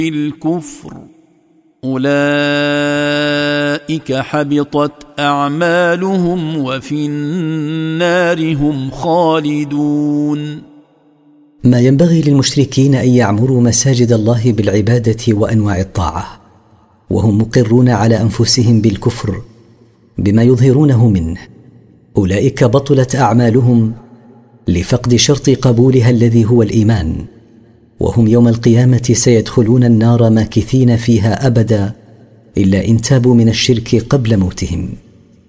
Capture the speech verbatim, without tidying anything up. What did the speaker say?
الكفر أولئك حبطت أعمالهم وفي النار هم خالدون. ما ينبغي للمشركين أن يعمروا مساجد الله بالعبادة وأنواع الطاعة وهم مقرون على أنفسهم بالكفر بما يظهرونه منه. أولئك بطلت أعمالهم لفقد شرط قبولها الذي هو الإيمان، وهم يوم القيامة سيدخلون النار ماكثين فيها أبدا إلا إن تابوا من الشرك قبل موتهم.